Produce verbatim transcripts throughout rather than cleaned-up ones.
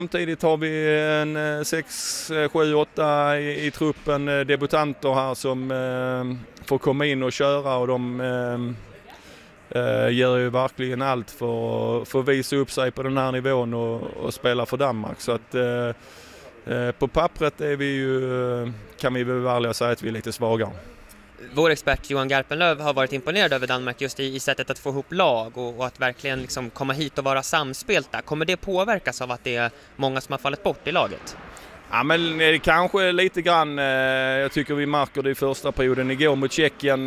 Samtidigt har vi en sex, sju, åtta i, i truppen debutanter här som eh, får komma in och köra, och de eh, eh, gör ju verkligen allt för, för att visa upp sig på den här nivån och, och spela för Danmark. Så att eh, eh, på pappret är vi ju, kan vi väl vara säga att vi är lite svagare. Vår expert Johan Garpenlöv har varit imponerad över Danmark just i, i sättet att få ihop lag och, och att verkligen liksom komma hit och vara samspelta. Kommer det påverkas av att det är många som har fallit bort i laget? Ja, men det kanske lite grann. Jag tycker vi märker det i första perioden igår mot Tjeckien,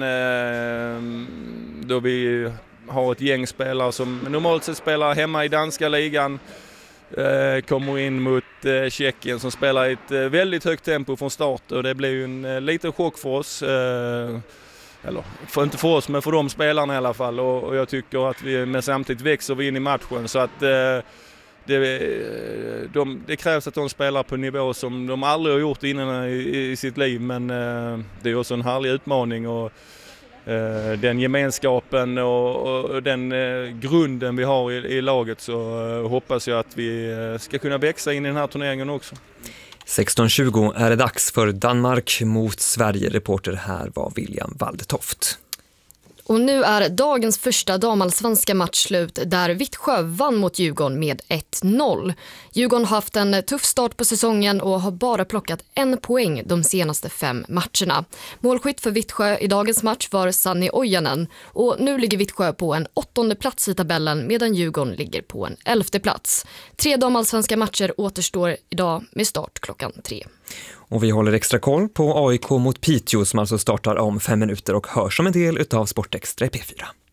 då vi har ett gäng spelare som normalt sett spelar hemma i danska ligan. Kommer in mot Tjeckien som spelar i ett väldigt högt tempo från start, och det blir ju en liten chock för oss. Eller för, inte för oss, men för de spelarna i alla fall. Och, och jag tycker att vi, men samtidigt växer vi in i matchen, så att det, de, det krävs att de spelar på nivå som de aldrig har gjort innan i, i sitt liv, men det är också en härlig utmaning, och den gemenskapen och, och den grunden vi har i, i laget, så hoppas jag att vi ska kunna växa in i den här turneringen också. sexton tjugo är det dags för Danmark mot Sverige. Reporter här var William Waldetoft. Och nu är dagens första damallsvenska match slut, där Vittsjö vann mot Djurgården med ett noll. Djurgården har haft en tuff start på säsongen och har bara plockat en poäng de senaste fem matcherna. Målskytt för Vittsjö i dagens match var Sanni Ojanen, och nu ligger Vittsjö på en åttonde plats i tabellen medan Djurgården ligger på en elfte plats. Tre damallsvenska matcher återstår idag med start klockan tre. Och vi håller extra koll på A I K mot Piteå som alltså startar om fem minuter och hörs som en del utav Sportextra i P fyra.